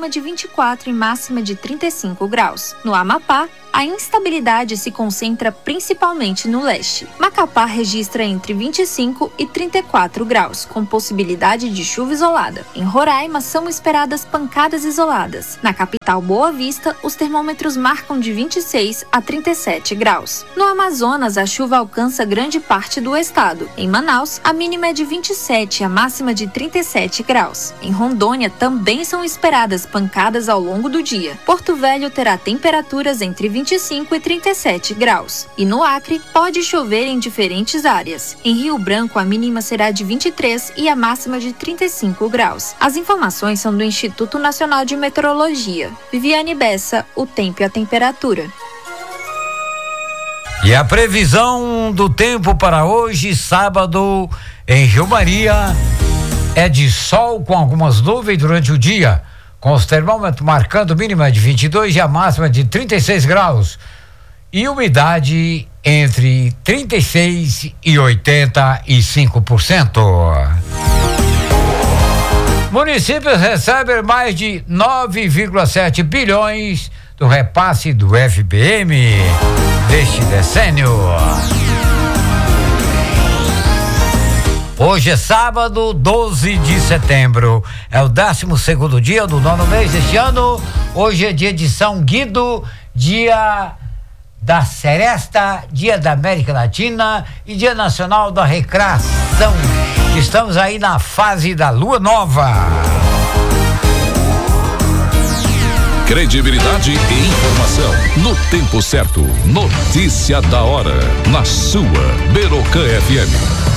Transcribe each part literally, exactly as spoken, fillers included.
mínima de vinte e quatro e máxima de trinta e cinco graus. No Amapá, a instabilidade se concentra principalmente no leste. Macapá registra entre vinte e cinco e trinta e quatro graus, com possibilidade de chuva isolada. Em Roraima, são esperadas pancadas isoladas. Na capital Boa Vista, os termômetros marcam de vinte e seis a trinta e sete graus. No Amazonas, a chuva alcança grande parte do estado. Em Manaus, a mínima é de vinte e sete e a máxima de trinta e sete graus. Em Rondônia, também são esperadas pancadas ao longo do dia. Porto Velho terá temperaturas entre vinte e cinco e trinta e sete graus. E no Acre, pode chover em diferentes áreas. Em Rio Branco, a mínima será de vinte e três e a máxima de trinta e cinco graus. As informações são do Instituto Nacional de Meteorologia. Viviane Bessa, o tempo e a temperatura. E a previsão do tempo para hoje, sábado, em Rio Maria, é de sol com algumas nuvens durante o dia, com os termômetros marcando mínima de vinte e dois e a máxima de trinta e seis graus. E umidade entre trinta e seis e oitenta e cinco por cento. Municípios recebem mais de nove vírgula sete bilhões do repasse do F B M deste decênio. Hoje é sábado, doze de setembro. É o décimo segundo dia do nono mês deste ano. Hoje é dia de São Guido, dia da Seresta, dia da América Latina e dia nacional da recreação. Estamos aí na fase da lua nova. Credibilidade e informação no tempo certo. Notícia da hora na sua Berocã F M.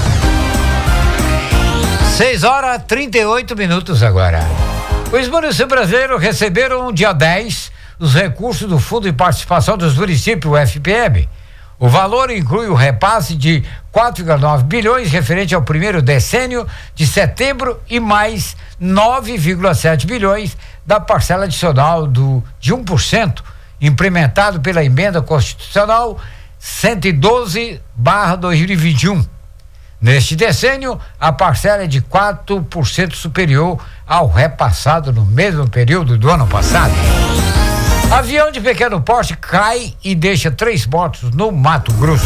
seis horas e trinta e oito minutos agora. Os municípios brasileiros receberam dia dez os recursos do Fundo de Participação dos Municípios, o F P M. O valor inclui o repasse de quatro vírgula nove bilhões referente ao primeiro decênio de setembro e mais nove vírgula sete bilhões da parcela adicional do, de um por cento implementado pela Emenda Constitucional cento e doze barra dois mil e vinte e um. Neste decênio, a parcela é de quatro por cento superior ao repassado no mesmo período do ano passado. Avião de pequeno porte cai e deixa três mortos no Mato Grosso.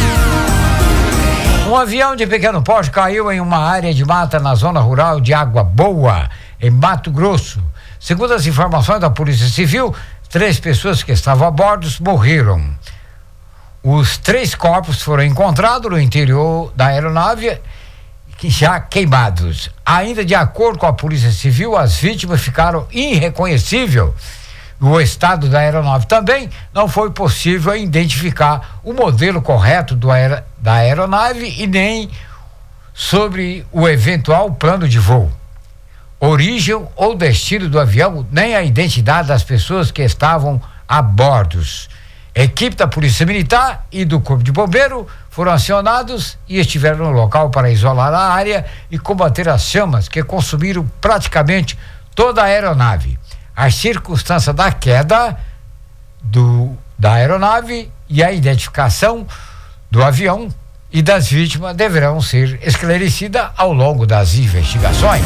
Um avião de pequeno porte caiu em uma área de mata na zona rural de Água Boa, em Mato Grosso. Segundo as informações da Polícia Civil, três pessoas que estavam a bordo morreram. Os três corpos foram encontrados no interior da aeronave, já queimados. Ainda de acordo com a Polícia Civil, as vítimas ficaram irreconhecíveis. No estado da aeronave também não foi possível identificar o modelo correto do aer- da aeronave e nem sobre o eventual plano de voo, origem ou destino do avião, nem a identidade das pessoas que estavam a bordo. Equipe da Polícia Militar e do Corpo de Bombeiro foram acionados e estiveram no local para isolar a área e combater as chamas que consumiram praticamente toda a aeronave. As circunstâncias da queda do, da aeronave e a identificação do avião e das vítimas deverão ser esclarecidas ao longo das investigações.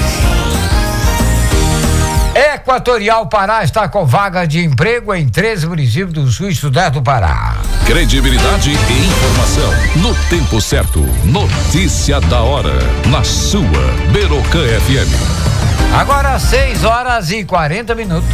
Equatorial Pará está com vaga de emprego em treze municípios do sul e sudeste do Pará. Credibilidade e informação no tempo certo. Notícia da hora na sua Berocã F M. Agora seis horas e quarenta minutos.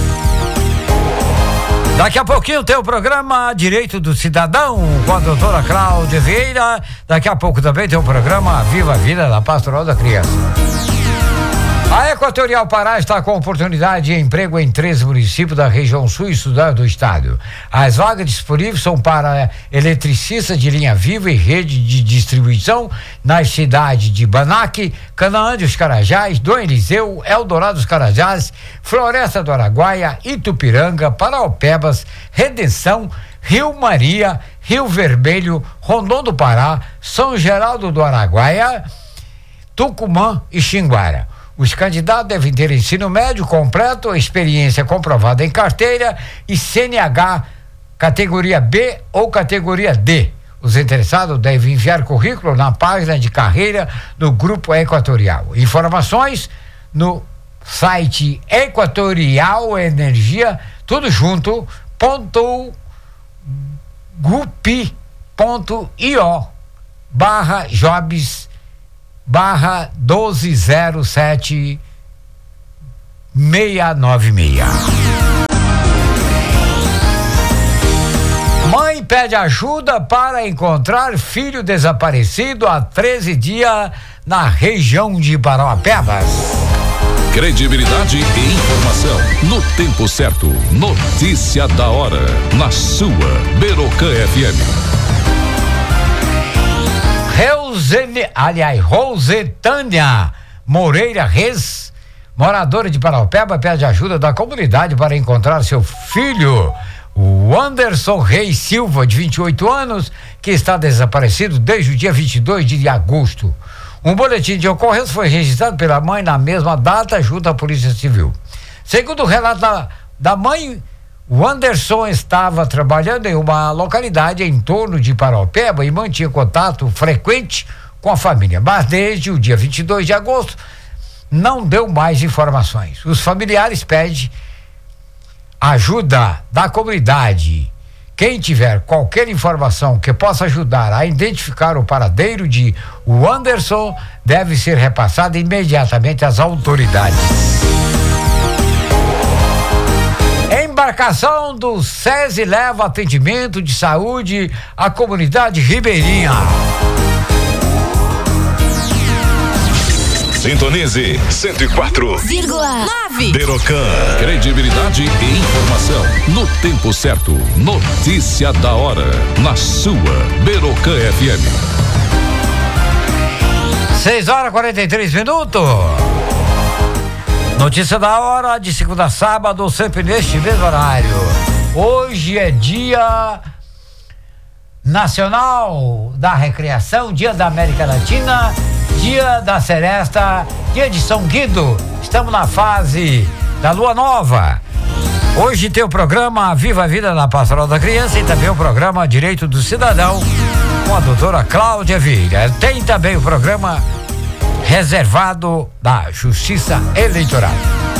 Daqui a pouquinho tem o programa Direito do Cidadão com a doutora Cláudia Vieira. Daqui a pouco também tem o programa Viva a Vida da Pastoral da Criança. A Equatorial Pará está com oportunidade de emprego em três municípios da região sul e sudeste do estado. As vagas disponíveis são para eletricistas de linha viva e rede de distribuição nas cidades de Banaque, Canaã dos Carajás, Dom Eliseu, Eldorado dos Carajás, Floresta do Araguaia, Itupiranga, Paraupebas, Redenção, Rio Maria, Rio Vermelho, Rondon do Pará, São Geraldo do Araguaia, Tucumã e Xinguara. Os candidatos devem ter ensino médio completo, experiência comprovada em carteira e C N H categoria B ou categoria D. Os interessados devem enviar currículo na página de carreira do Grupo Equatorial. Informações no site Equatorial Energia, tudo junto, ponto gupi ponto io barra jobs barra doze zero sete seis nove seis. Mãe pede ajuda para encontrar filho desaparecido há treze dias na região de Parauapebas. Credibilidade e informação no tempo certo. Notícia da hora na sua Berocan F M. Reusene, aliás, Rosetânia Moreira Reis, moradora de Parauapebas, pede ajuda da comunidade para encontrar seu filho, o Anderson Reis Silva, de vinte e oito anos, que está desaparecido desde o dia vinte e dois de agosto. Um boletim de ocorrência foi registrado pela mãe na mesma data junto à Polícia Civil. Segundo o relato da, da mãe, o Anderson estava trabalhando em uma localidade em torno de Parauapebas e mantinha contato frequente com a família, mas desde o dia vinte e dois de agosto não deu mais informações. Os familiares pedem ajuda da comunidade. Quem tiver qualquer informação que possa ajudar a identificar o paradeiro de o Anderson deve ser repassada imediatamente às autoridades. Embarcação do SESI leva atendimento de saúde à comunidade ribeirinha. Sintonize cento e quatro vírgula nove. Berocan. Credibilidade e informação no tempo certo. Notícia da hora na sua Berocan F M. seis horas e quarenta e três minutos. Notícia da hora de segunda a sábado, sempre neste mesmo horário. Hoje é dia nacional da recreação, dia da América Latina, dia da Seresta, dia de São Guido. Estamos na fase da lua nova. Hoje tem o programa Viva a Vida na Pastoral da Criança e também o programa Direito do Cidadão com a doutora Cláudia Vieira. Tem também o programa reservado da Justiça Eleitoral.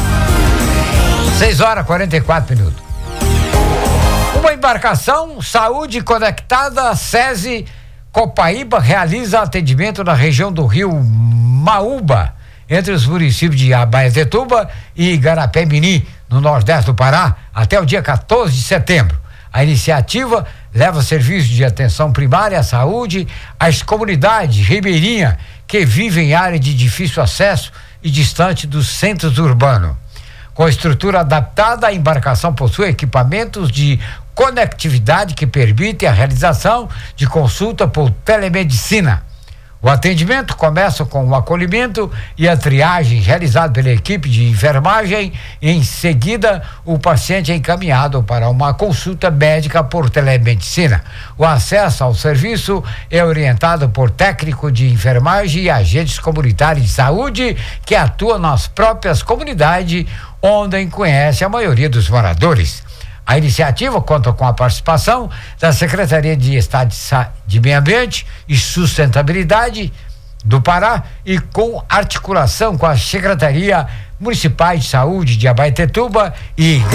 seis horas e quarenta e quatro minutos. Uma embarcação Saúde Conectada SESI Copaíba realiza atendimento na região do rio Maúba, entre os municípios de Abaetetuba e Igarapé-Mini, no nordeste do Pará, até o dia quatorze de setembro. A iniciativa leva serviços de atenção primária à saúde às comunidades ribeirinhas que vivem em área de difícil acesso e distante dos centros urbanos. Com estrutura adaptada, a embarcação possui equipamentos de conectividade que permitem a realização de consulta por telemedicina. O atendimento começa com o acolhimento e a triagem realizada pela equipe de enfermagem. Em seguida, o paciente é encaminhado para uma consulta médica por telemedicina. O acesso ao serviço é orientado por técnico de enfermagem e agentes comunitários de saúde que atuam nas próprias comunidades, onde conhece a maioria dos moradores. A iniciativa conta com a participação da Secretaria de Estado de Meio Ambiente e Sustentabilidade do Pará e com articulação com a Secretaria Municipal de Saúde de Abaetetuba e